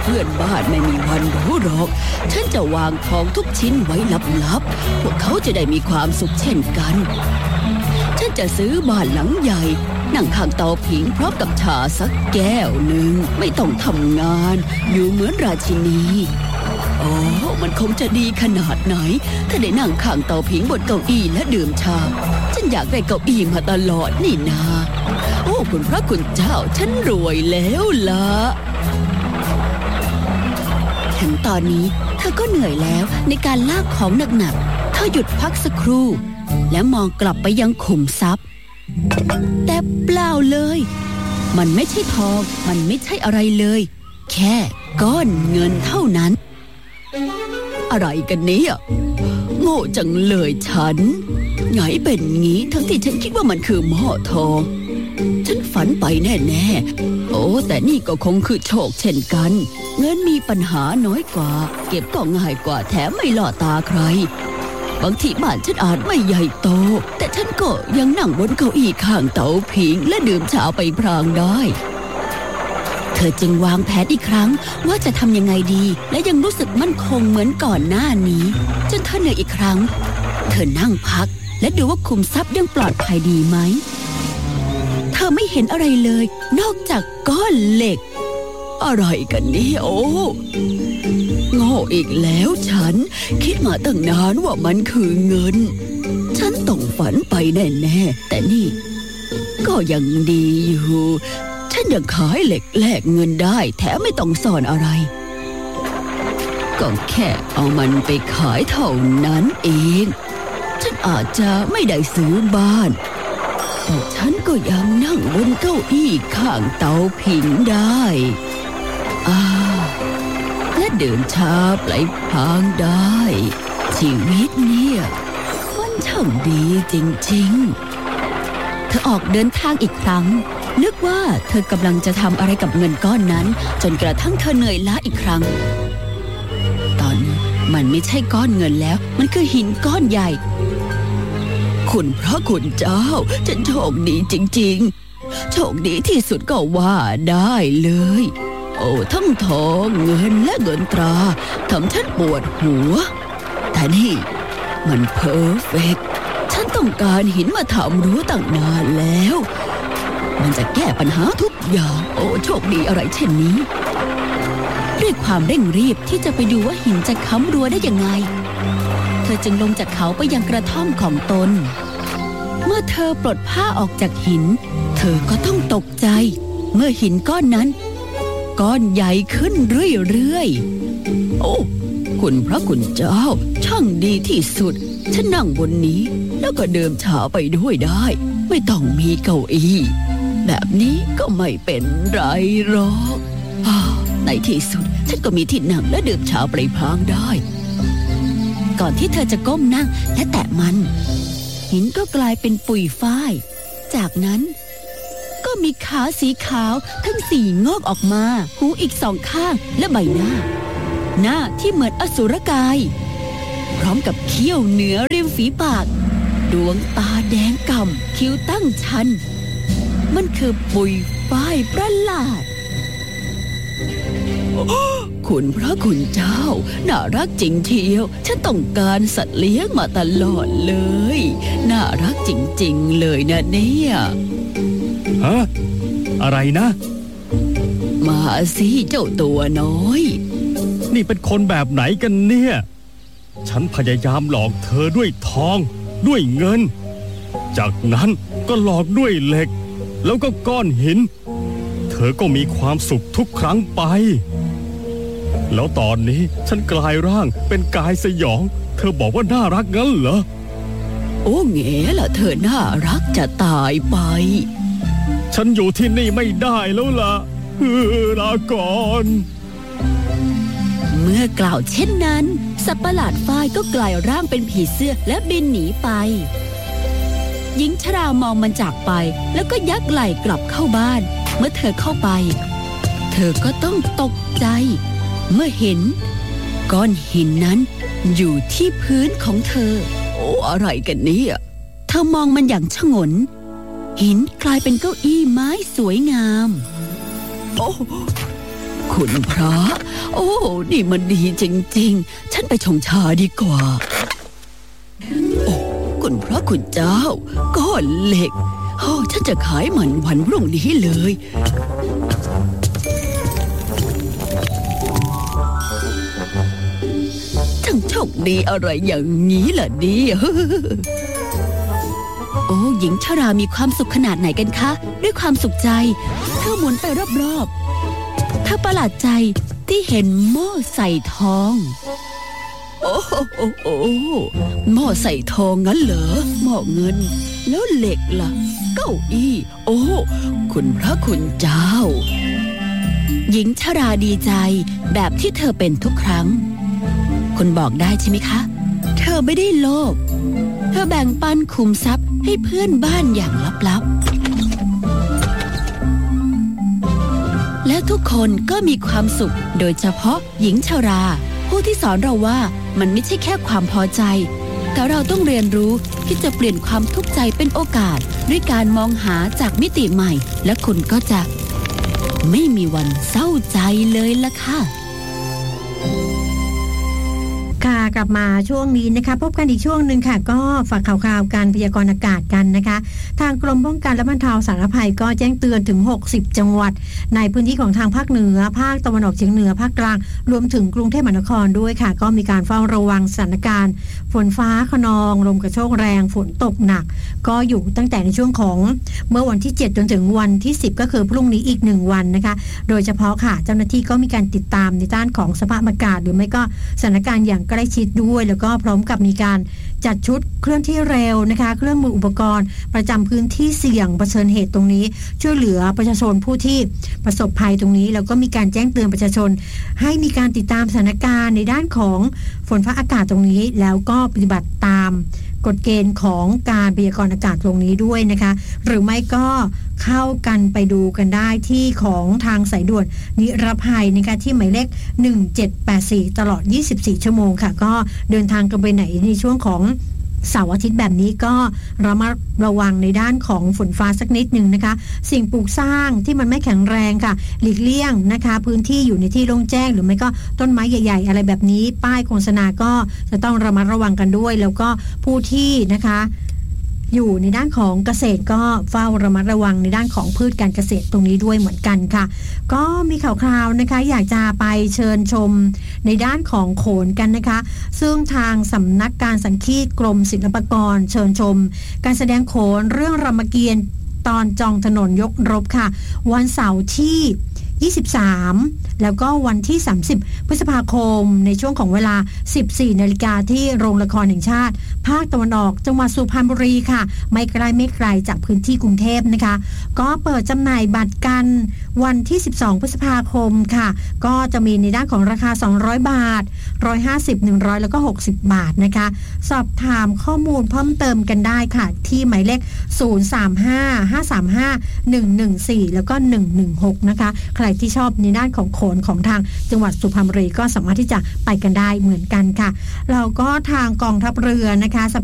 เพื่อนบ้านไม่มีวันรู้หรอกฉันจะวางของทุกชิ้นไว้ลับๆพวกเขาจะได้มีความสุขเช่นกันฉันจะซื้อบ้านหลังใหญ่นั่งข้างเตาผิงพร้อมกับชาสักแก้วหนึ่งไม่ต้องทำงานอยู่เหมือนราชินีโอ้มันคงจะดีขนาดไหนถ้าได้นั่งข้างเตาผิงบนเก้าอี้และดื่มชาฉันอยากได้เก้าอี้มาตลอดนี่นาโอ้คุณพระคุณเจ้าฉันรวยแล้วล่ะถึงตอนนี้เธอก็เหนื่อยแล้วในการลากของหนักๆเธอหยุดพักสักครู่และมองกลับไปยังขุมทรัพย์แต่เปล่าเลยมันไม่ใช่ทองมันไม่ใช่อะไรเลยแค่ก้อนเงินเท่านั้นอะไรกันเนี่ยโง่จังเลยฉันไงเป็นงี้ทั้งที่ฉันคิดว่ามันคือหม้อทองฉันฝันไปแน่ๆโอ้แต่นี่ก็คงคือโชคเช่นกันเงินมีปัญหาน้อยกว่าเก็บก็ง่ายกว่าแถมไม่ล่อตาใครบางทีบ้านฉันอาจไม่ใหญ่โตแต่ฉันก็ยังนั่งบนเก้าอี้ข้างเตาผิงและดื่มชาไปพรางได้เธอจึงวางแผนอีกครั้งว่าจะทำยังไงดีและยังรู้สึกมั่นคงเหมือนก่อนหน้านี้จนเธอเหนื่อยอีกครั้งเธอนั่งพักและดูว่าคุมทรัพย์ยังปลอดภัยดีไหมเธอไม่เห็นอะไรเลยนอกจากก้อนเหล็กอะไรกันนี่โอ้โง่อีกแล้วฉันคิดมาตั้งนานว่ามันคือเงินฉันต้องฝันไปแน่ๆแต่นี่ก็ยังดีอยู่ฉันยังขายเหล็กแลกเงินได้แถมไม่ต้องซ่อนอะไรก็แค่เอามันไปขายเท่านั้นเองฉันอาจจะไม่ได้ซื้อบ้านแต่ฉันก็ยังนั่งบนเก้าอี้ข้างเตาผิงได้และดื่มชาปลายพางได้ชีวิตเนี่ยมันช่างดีจริงๆเธอออกเดินทางอีกครั้งนึกว่าเธอกำลังจะทำอะไรกับเงินก้อนนั้นจนกระทั่งเธอเหนื่อยล้าอีกครั้งตอนนี้มันไม่ใช่ก้อนเงินแล้วมันคือหินก้อนใหญ่คุณพระคุณเจ้าฉันโชคดีจริงๆโชคดีที่สุดก็ว่าได้เลยโอ้ทั้งทองเงินและเงินตราทำฉันปวดหัวแต่นี่มันเพอร์เฟกต์ฉันต้องการหินมาทำรั้วตั้งนานแล้วมันจะแก้ปัญหาทุกอย่างโอ้โชคดีอะไรเช่นนี้ด้วยความเร่งรีบที่จะไปดูว่าหินจะค้ำรั้วได้ยังไงเธอจึงลงจากเขาไปยังกระท่อมของตนเมื่อเธอปลดผ้าออกจากหินเธอก็ต้องตกใจเมื่อหินก้อนนั้นก้อนใหญ่ขึ้นเรื่อยๆโอ้คุณพระคุณเจ้าช่างดีที่สุดฉันนั่งบนนี้แล้วก็ดื่มชาไปด้วยได้ไม่ต้องมีเก้าอี้แบบนี้ก็ไม่เป็นไรหรอกในที่สุดฉันก็มีที่นั่งและดื่มชาไปพลางได้ก่อนที่เธอจะก้มนั่งและแตะมันหินก็กลายเป็นปุยฝ้ายจากนั้นก็มีขาสีขาวทั้งสี่งอกออกมาหูอีก2ข้างและใบหน้าที่เหมือนอสุรกายพร้อมกับเขี้ยวเหนือริมฝีปากดวงตาแดงก่ำคิ้วตั้งชันมันคือปุยฝ้ายประหลาดคุณพระคุณเจ้าน่ารักจริงเชียวฉันต้องการสัตว์เลี้ยงมาตลอดเลยน่ารักจริงๆเลยนะเนี่ยฮะอะไรนะมาสิเจ้าตัวน้อยนี่เป็นคนแบบไหนกันเนี่ยฉันพยายามหลอกเธอด้วยทองด้วยเงินจากนั้นก็หลอกด้วยเหล็กแล้วก็ก้อนหินเธอก็มีความสุขทุกครั้งไปแล้วตอนนี้ฉันกลายร่างเป็นกายสยองเธอบอกว่าน่ารักงั้นเหรอโอ้แง่ล่ะเธอน่ารักจะตายไปฉันอยู่ที่นี่ไม่ได้แล้วล่ะลาก่อนเมื่อกล่าวเช่นนั้นสัตว์ประหลาดฝ้ายก็กลายร่างเป็นผีเสื้อและบินหนีไปหญิงชรามองมันจากไปแล้วก็ยักไหล่กลับเข้าบ้านเมื่อเธอเข้าไปเธอก็ต้องตกใจเมื่อเห็นก้อนหินนั้นอยู่ที่พื้นของเธอโอ้อะไรกันเนี่ยเธอมองมันอย่างฉงนหินกลายเป็นเก้าอี้ไม้สวยงามโอ้คุณพระโอ้นี่มันดีจริงๆฉันไปชงชาดีกว่าโอ้คุณพระคุณเจ้าก้อนเหล็กโอ้ฉันจะขายมันวันพรุ่งนี้เลยช่างโชคดีอะไรอย่างนี้ล่ะเนี่ยโอ้หญิงชรามีความสุขขนาดไหนกันคะด้วยความสุขใจเธอหมุนไปรอบๆเธอประหลาดใจที่เห็นหม้อใส่ทองโอ้โอ้หม้อใส่ทองงั้นเหรอหม้อเงินแล้วเหล็กล่ะเก้าอี้โอ้คุณพระคุณเจ้าหญิงชราดีใจแบบที่เธอเป็นทุกครั้งคุณบอกได้ใช่ไหมคะเธอไม่ได้โลภเธอแบ่งปันคุมทรัพย์ให้เพื่อนบ้านอย่างลับๆและทุกคนก็มีความสุขโดยเฉพาะหญิงชราผู้ที่สอนเราว่ามันไม่ใช่แค่ความพอใจแต่เราต้องเรียนรู้ที่จะเปลี่ยนความทุกข์ใจเป็นโอกาสด้วยการมองหาจากมิติใหม่และคุณก็จะไม่มีวันเศร้าใจเลยล่ะค่ะค่ะกลับมาช่วงนี้นะคะพบกันอีกช่วงหนึ่งค่ะก็ฝากข่าวการพยากรณ์อากาศกันนะคะทางกรมป้องกันและบรรเทาสาธารณภัยก็แจ้งเตือนถึง60จังหวัดในพื้นที่ของทางภาคเหนือภาคตะวันออกเฉียงเหนือภาคกลางรวมถึงกรุงเทพมหานครด้วยค่ะก็มีการเฝ้าระวังสถานการณ์ฝนฟ้าคะนองลมกระโชกแรงฝนตกหนักก็อยู่ตั้งแต่ในช่วงของเมื่อวันที่7จนถึงวันที่10ก็คือพรุ่งนี้อีก1วันนะคะโดยเฉพาะค่ะเจ้าหน้าที่ก็มีการติดตามในด้านของสภาพอากาศหรือไม่ก็สถานการณ์อย่างใกล้ชิดด้วยแล้วก็พร้อมกับมีการจัดชุดเคลื่อนที่เร็วนะคะเครื่องมืออุปกรณ์ประจำพื้นที่เสี่ยงเผชิญเหตุตรงนี้ช่วยเหลือประชาชนผู้ที่ประสบภัยตรงนี้แล้วก็มีการแจ้งเตือนประชาชนให้มีการติดตามสถานการณ์ในด้านของฝนฟ้าอากาศตรงนี้แล้วก็ปฏิบัติตามกฎเกณฑ์ของการพยากรณ์อากาศตรงนี้ด้วยนะคะหรือไม่ก็เข้ากันไปดูกันได้ที่ของทางสายด่วนนิรภัยนะคะที่หมายเลข1784ตลอด24ชั่วโมงค่ะก็เดินทางกันไปไหนในช่วงของเสาร์อาทิตย์แบบนี้ก็ระมัดระวังในด้านของฝนฟ้าสักนิดหนึ่งนะคะสิ่งปลูกสร้างที่มันไม่แข็งแรงค่ะหลีกเลี่ยงนะคะพื้นที่อยู่ในที่โล่งแจ้งหรือไม่ก็ต้นไม้ใหญ่ๆอะไรแบบนี้ป้ายโฆษณาก็จะต้องระมัดระวังกันด้วยแล้วก็ผู้ที่นะคะอยู่ในด้านของเกษตรก็เฝ้าระมัดระวังในด้านของพืชการเกษตรตรงนี้ด้วยเหมือนกันค่ะก็มีข่าวคราวนะคะอยากจะไปเชิญชมในด้านของโขนกันนะคะซึ่งทางสำนักการสังคีตกรมศิลปากรเชิญชมการแสดงโขนเรื่องรามเกียรติ์ตอนจองถนนยกรบค่ะวันเสาร์ที่23แล้วก็วันที่30พฤษภาคมในช่วงของเวลา 14 นาฬิกาที่โรงละครแห่งชาติภาคตะวันออกจังหวัดสุพรรณบุรีค่ะไม่ไกลจากพื้นที่กรุงเทพนะคะก็เปิดจำหน่ายบัตรกันวันที่12พฤษภาคมค่ะก็จะมีในด้านของราคา200บาท150 100แล้วก็60บาทนะคะสอบถามข้อมูลเพิ่มเติมกันได้ค่ะที่หมายเลข035-535-114แล้วก็116นะคะใครที่ชอบในด้านของโขนของทางจังหวัดสุพรรณบุรีก็สามารถที่จะไปกันได้เหมือนกันค่ะเราก็ทางกองทัพเรือนะคะ